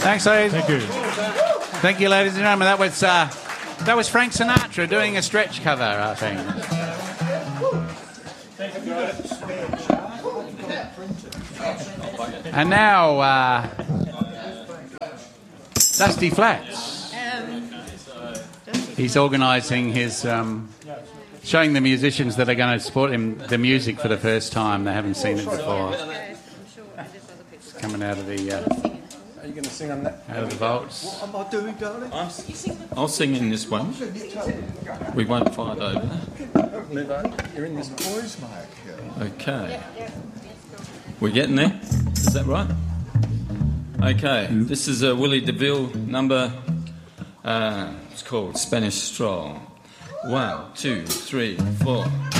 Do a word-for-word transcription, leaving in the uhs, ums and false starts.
Thanks, ladies. Thank you. Thank you, ladies and gentlemen. That was uh, that was Frank Sinatra doing a stretch cover, I think. And now, uh, Dusty Flats. He's organising his, um, showing the musicians that are going to support him the music for the first time. They haven't seen it before. It's coming out of the. Uh, Are you going to sing on that? Out of the vaults. What am I doing, darling? I'm, I'll sing in this one. We won't fight over. You're in this boys' mic here. Okay. We're getting there? Is that right? Okay. This is a Willie DeVille number. Uh, it's called Spanish Stroll. One, two, three, four.